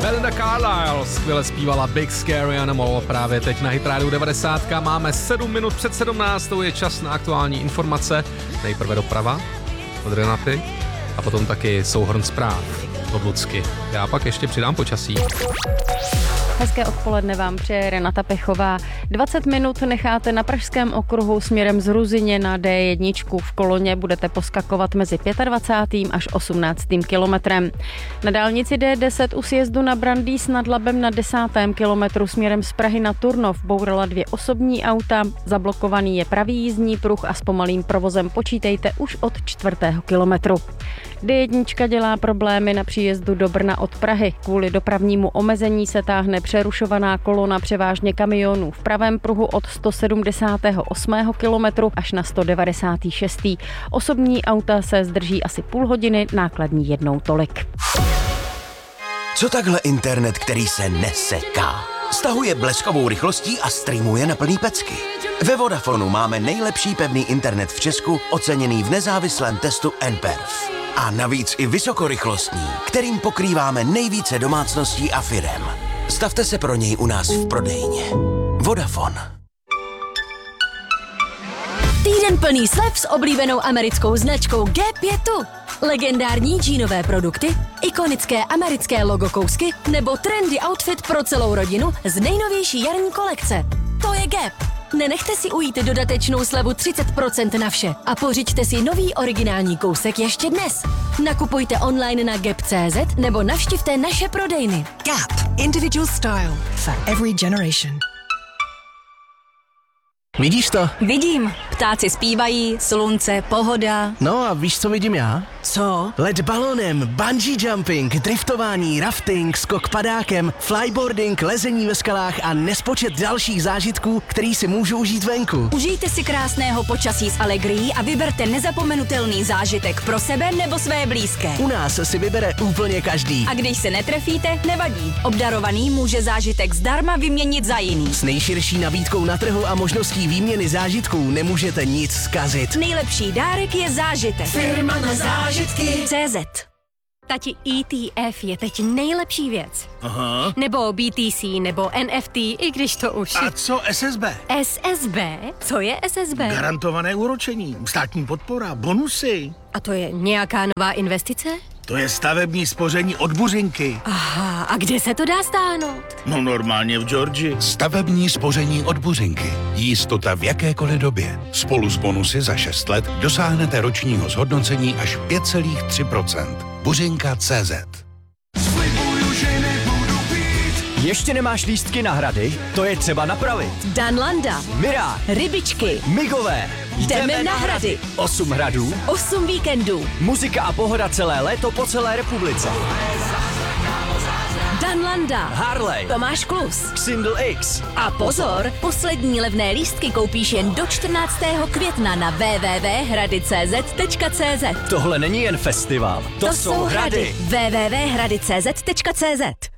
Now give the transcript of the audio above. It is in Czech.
Belinda Carlisle skvěle zpívala Big Scary Animal. Právě teď na Hit Radio 90 máme 7 minut před 17. Je čas na aktuální informace. Nejprve doprava od Renaty a potom taky souhrn zpráv od Lucky. Já pak ještě přidám počasí. Hezké odpoledne vám přeje Renata Pechová. 20 minut necháte na Pražském okruhu směrem z Ruzyně na D1. V koloně budete poskakovat mezi 25. až 18. kilometrem. Na dálnici D10 u sjezdu na Brandýs nad Labem na 10. kilometru směrem z Prahy na Turnov bourala 2 osobní auta. Zablokovaný je pravý jízdní pruh a s pomalým provozem počítejte už od 4. kilometru. D1 dělá problémy na příjezdu do Brna od Prahy. Kvůli dopravnímu omezení se táhne přerušovaná kolona převážně kamionů v pravém pruhu od 178. kilometru až na 196. Osobní auta se zdrží asi půl hodiny, nákladní jednou tolik. Co takhle internet, který se neseká? Stahuje bleskovou rychlostí a streamuje na plný pecky. Ve Vodafonu máme nejlepší pevný internet v Česku, oceněný v nezávislém testu nPerf. A navíc i vysokorychlostní, kterým pokrýváme nejvíce domácností a firem. Stavte se pro něj u nás v prodejně. Vodafone. Týden plný slev s oblíbenou americkou značkou Gap je tu. Legendární džínové produkty, ikonické americké logo kousky nebo trendy outfit pro celou rodinu z nejnovější jarní kolekce. To je Gap. Nenechte si ujít dodatečnou slevu 30% na vše a pořiďte si nový originální kousek ještě dnes. Nakupujte online na gap.cz nebo navštivte naše prodejny. Gap. Individual style for every generation. Vidíš to? Vidím. Ptáci zpívají, slunce, pohoda. No a víš, co vidím já? Co? Let balonem, bungee jumping, driftování, rafting, skok padákem, flyboarding, lezení ve skalách a nespočet dalších zážitků, který si můžu užít venku. Užijte si krásného počasí s Allegrií a vyberte nezapomenutelný zážitek pro sebe nebo své blízké. U nás si vybere úplně každý. A když se netrefíte, nevadí. Obdarovaný může zážitek zdarma vyměnit za jiný. S nejširší nabídkou na trhu a možností výměny zážitků nemůžete nic zkazit. Nejlepší dárek je zážitek. Firma na zážitky. CZ. Tati, ETF je teď nejlepší věc. Aha. Nebo BTC, nebo NFT, i když to už... A co SSB? SSB? Co je SSB? Garantované úročení, státní podpora, bonusy. A to je nějaká nová investice? To je stavební spoření od Buřinky. Aha, a kde se to dá stáhnout? No normálně v Georgii. Stavební spoření od Buřinky. Jistota v jakékoliv době. Spolu s bonusy za 6 let dosáhnete ročního zhodnocení až 5,3%. Buřinka.cz. Ještě nemáš lístky na hrady? To je třeba napravit. Danlanda. Mirá. Rybičky. Migové. Jdeme na hrady. 8 hradů. 8 víkendů. Muzika a pohoda celé léto po celé republice. Danlanda. Harley. Tomáš Klus. Xindl X. A pozor, poslední levné lístky koupíš jen do 14. května na www.hrady.cz.cz. Tohle není jen festival. To jsou hrady. www.hrady.cz.cz.